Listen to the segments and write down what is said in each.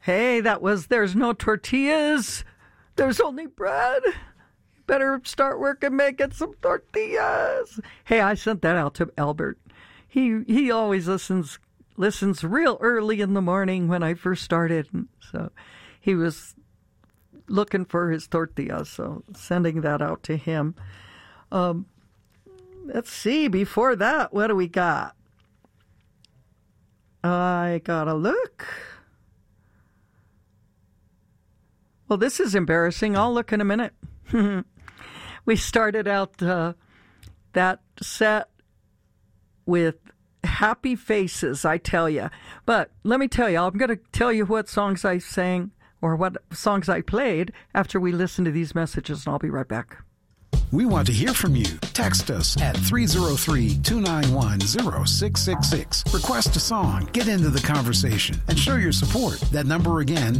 Hey, that was There's No Tortillas. There's only bread. Better start working making some tortillas. Hey, I sent that out to Albert. He always listens real early in the morning when I first started. So he was looking for his tortillas, so sending that out to him. Let's see, before that, what do we got? I gotta look. Well, this is embarrassing. I'll look in a minute. We started out that set with Happy Faces, I tell you. But let me tell you, I'm going to tell you what songs I sang or what songs I played after we listen to these messages, and I'll be right back. We want to hear from you. Text us at 303-291-0666. Request a song, get into the conversation, and show your support. That number again,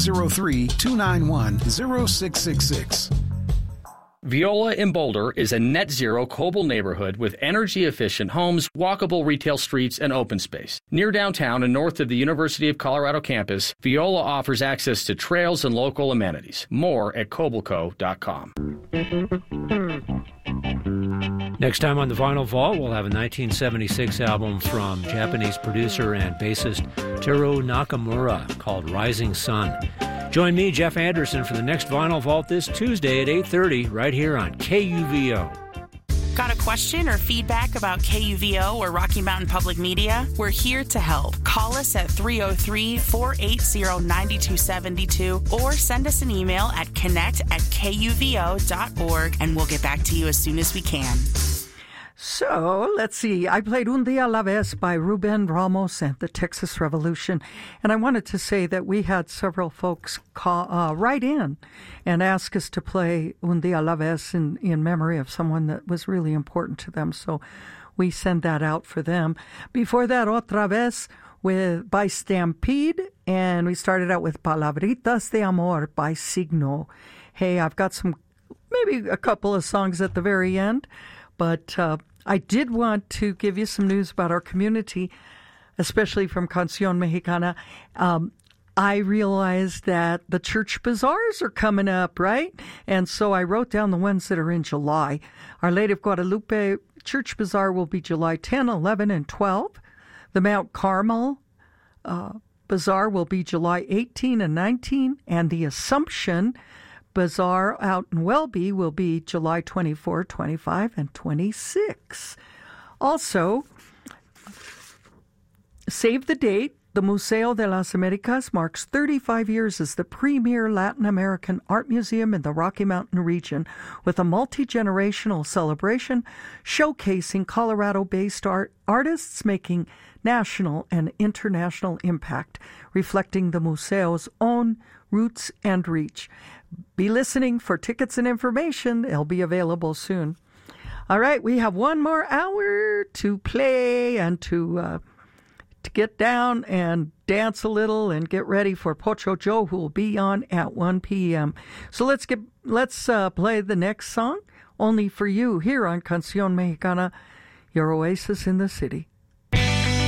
303-291-0666. Viola in Boulder is a net-zero Coble neighborhood with energy-efficient homes, walkable retail streets, and open space. Near downtown and north of the University of Colorado campus, Viola offers access to trails and local amenities. More at cobleco.com. Next time on the Vinyl Vault, we'll have a 1976 album from Japanese producer and bassist Teru Nakamura called Rising Sun. Join me, Jeff Anderson, for the next Vinyl Vault this Tuesday at 8:30 right here on KUVO. Got a question or feedback about KUVO or Rocky Mountain Public Media? We're here to help. Call us at 303-480-9272 or send us an email at connect@kuvo.org and we'll get back to you as soon as we can. So, let's see. I played Un Día a la Vez by Ruben Ramos and the Texas Revolution. And I wanted to say that we had several folks write in and ask us to play Un Día a la Vez in memory of someone that was really important to them. So we send that out for them. Before that, Otra Vez by Stampede. And we started out with Palabritas de Amor by Signo. Hey, I've got maybe a couple of songs at the very end. But I did want to give you some news about our community, especially from Canción Mexicana. I realized that the church bazaars are coming up, right? And so I wrote down the ones that are in July. Our Lady of Guadalupe Church Bazaar will be July 10, 11, and 12. The Mount Carmel Bazaar will be July 18 and 19. And the Assumption Bazaar out in Welby will be July 24, 25, and 26. Also, save the date. The Museo de las Americas marks 35 years as the premier Latin American art museum in the Rocky Mountain region, with a multi-generational celebration showcasing Colorado-based artists making national and international impact, reflecting the museo's own roots and reach. Be listening for tickets and information. They'll be available soon. All right, we have one more hour to play and to get down and dance a little and get ready for Pocho Joe, who will be on at 1 p.m. So let's play the next song, Only for You, here on Canción Mexicana, your oasis in the city.